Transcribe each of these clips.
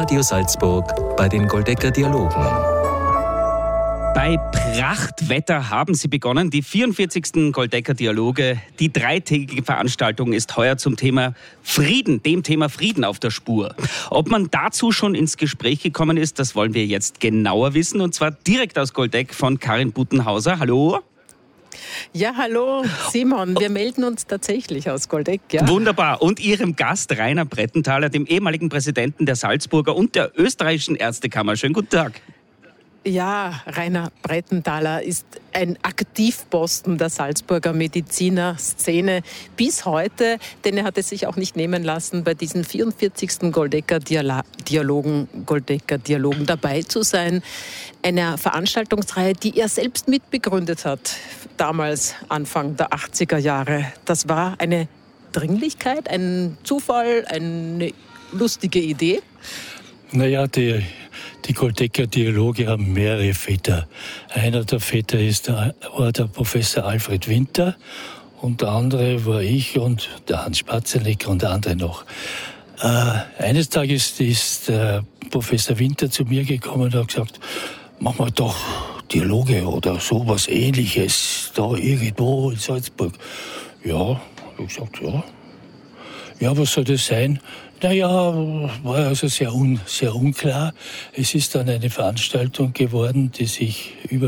Radio Salzburg bei den Goldecker Dialogen. Bei Prachtwetter haben sie begonnen. Die 44. Goldecker Dialoge. Die dreitägige Veranstaltung ist heuer zum Thema Frieden, dem Thema Frieden auf der Spur. Ob man dazu schon ins Gespräch gekommen ist, das wollen wir jetzt genauer wissen. Und zwar direkt aus Goldeck von Karin Buttenhauser. Hallo. Ja, hallo Simon, wir melden uns tatsächlich aus Goldeck. Ja. Wunderbar. Und Ihrem Gast Rainer Brettenthaler, dem ehemaligen Präsidenten der Salzburger und der österreichischen Ärztekammer. Schönen guten Tag. Ja, Rainer Brettenthaler ist ein Aktivposten der Salzburger Medizinerszene bis heute, denn er hat es sich auch nicht nehmen lassen, bei diesen 44. Goldecker Dialogen dabei zu sein. Einer Veranstaltungsreihe, die er selbst mitbegründet hat, damals Anfang der 80er Jahre. Das war eine Dringlichkeit, ein Zufall, eine lustige Idee. Naja, die Goldecker Dialoge haben mehrere Väter. Einer der Väter war der Professor Alfred Winter und der andere war ich und der Hans Spatzenecker und der andere noch. Eines Tages ist Professor Winter zu mir gekommen und hat gesagt, machen wir doch Dialoge oder sowas Ähnliches da irgendwo in Salzburg. Ja, habe ich gesagt, ja. Ja, was soll das sein? Naja, war also sehr unklar. Es ist dann eine Veranstaltung geworden, die sich über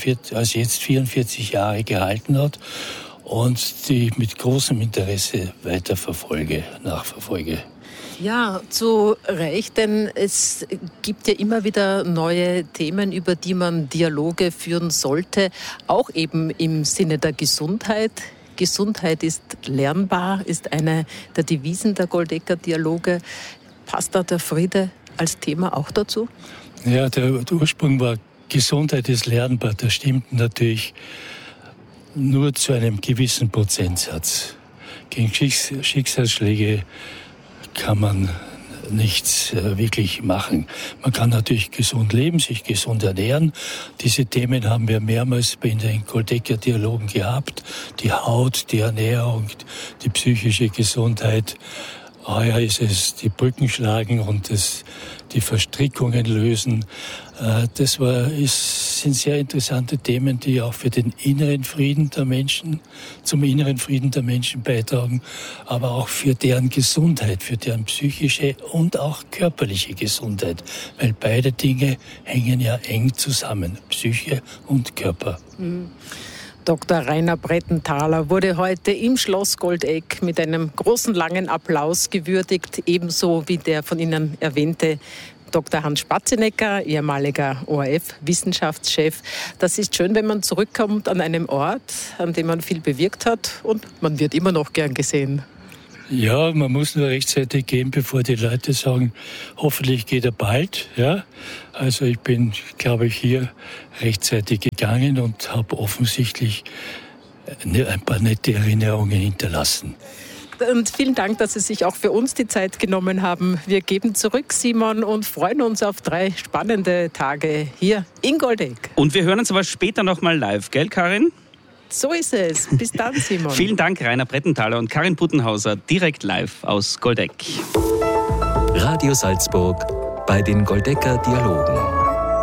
44 Jahre gehalten hat und die ich mit großem Interesse nachverfolge. Ja, zu Recht, denn es gibt ja immer wieder neue Themen, über die man Dialoge führen sollte, auch eben im Sinne der Gesundheit. Gesundheit ist lernbar, ist eine der Devisen der Goldecker Dialoge. Passt da der Friede als Thema auch dazu? Ja, der Ursprung war, Gesundheit ist lernbar. Das stimmt natürlich nur zu einem gewissen Prozentsatz. Gegen Schicksalsschläge kann man nichts wirklich machen. Man kann natürlich gesund leben, sich gesund ernähren. Diese Themen haben wir mehrmals in den Goldecker Dialogen gehabt. Die Haut, die Ernährung, die psychische Gesundheit. Heuer ist es die Brücken schlagen und die Verstrickungen lösen. Das sind sehr interessante Themen, die auch für den inneren Frieden der Menschen, zum inneren Frieden der Menschen beitragen, aber auch für deren Gesundheit, für deren psychische und auch körperliche Gesundheit, weil beide Dinge hängen ja eng zusammen, Psyche und Körper. Dr. Rainer Brettenthaler wurde heute im Schloss Goldeck mit einem großen, langen Applaus gewürdigt, ebenso wie der von Ihnen erwähnte Dr. Hans Spatzenecker, ehemaliger ORF-Wissenschaftschef. Das ist schön, wenn man zurückkommt an einem Ort, an dem man viel bewirkt hat und man wird immer noch gern gesehen. Ja, man muss nur rechtzeitig gehen, bevor die Leute sagen, hoffentlich geht er bald. Ja? Also ich bin, glaube ich, hier rechtzeitig gegangen und habe offensichtlich ein paar nette Erinnerungen hinterlassen. Und vielen Dank, dass Sie sich auch für uns die Zeit genommen haben. Wir geben zurück, Simon, und freuen uns auf 3 spannende Tage hier in Goldeck. Und wir hören uns aber später nochmal live, gell, Karin? So ist es. Bis dann, Simon. Vielen Dank, Rainer Brettenthaler und Karin Buttenhauser, direkt live aus Goldeck. Radio Salzburg bei den Goldecker Dialogen.